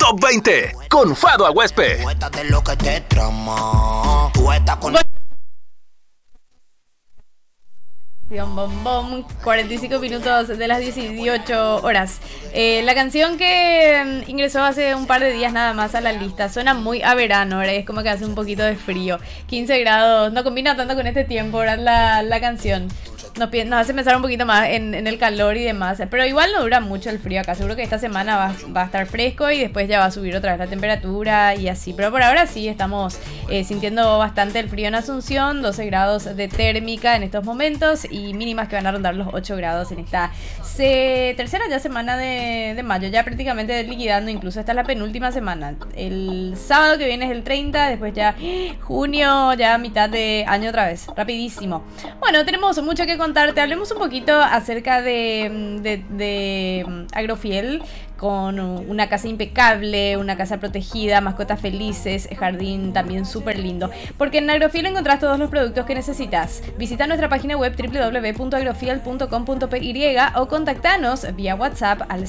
Top 20 con Fado Agüespe. Cuéntate lo que te trama. Tú estás con... Bom, bom, 45 minutos de las 18 horas. La canción que ingresó hace un par de días nada más a la lista suena muy a verano, ¿verdad? Es como que hace un poquito de frío. 15 grados, no combina tanto con este tiempo, ¿verdad? La canción nos hace pensar un poquito más en el calor y demás. Pero igual no dura mucho el frío acá. Seguro que esta semana va a estar fresco y después ya va a subir otra vez la temperatura y así. Pero por ahora sí estamos sintiendo bastante el frío en Asunción. 12 grados de térmica en estos momentos y mínimas que van a rondar los 8 grados en esta tercera ya semana de mayo. Ya prácticamente liquidando, incluso esta es la penúltima semana. El sábado que viene es el 30, después ya junio, ya mitad de año otra vez. Rapidísimo. Bueno, tenemos mucho que contarte. Hablemos un poquito acerca de Agrofiel, con una casa impecable, una casa protegida, mascotas felices, jardín también súper lindo. Porque en Agrofiel encontrás todos los productos que necesitas. Visita nuestra página web www.agrofiel.com.py o contactanos vía WhatsApp al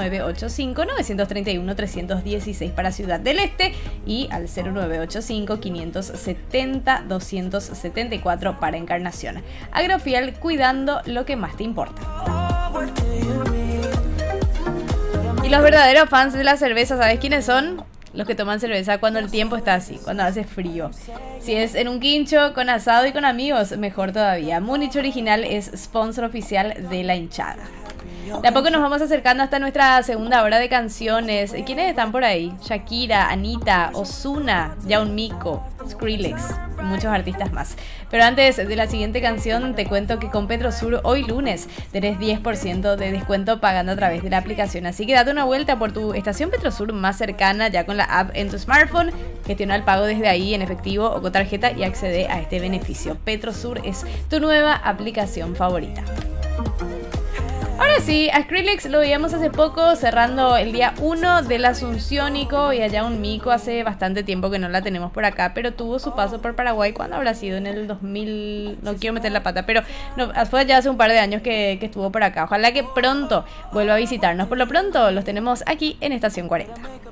0985-931-316 para Ciudad del Este y al 0985-570-274 para Encarnación. Agrofiel, cuidando lo que más te importa. Y los verdaderos fans de la cerveza, ¿sabes quiénes son? Los que toman cerveza cuando el tiempo está así, cuando hace frío. Si es en un quincho, con asado y con amigos, mejor todavía. Múnich Original es sponsor oficial de la hinchada. De a poco nos vamos acercando hasta nuestra segunda hora de canciones. ¿Quiénes están por ahí? Shakira, Anita, Ozuna, Yaun Miko, Skrillex y muchos artistas más. Pero antes de la siguiente canción te cuento que con Petrosur hoy lunes tenés 10% de descuento pagando a través de la aplicación. Así que date una vuelta por tu estación Petrosur más cercana ya con la app en tu smartphone. Gestiona el pago desde ahí en efectivo o con tarjeta y accede a este beneficio. Petrosur es tu nueva aplicación favorita. Ahora sí, a Skrillex lo veíamos hace poco cerrando el día 1 del Asunciónico y allá un Mico hace bastante tiempo que no la tenemos por acá, pero tuvo su paso por Paraguay. ¿Cuándo habrá sido? En el 2000, no quiero meter la pata, pero no, fue ya hace un par de años que estuvo por acá. Ojalá que pronto vuelva a visitarnos. Por lo pronto los tenemos aquí en Estación 40.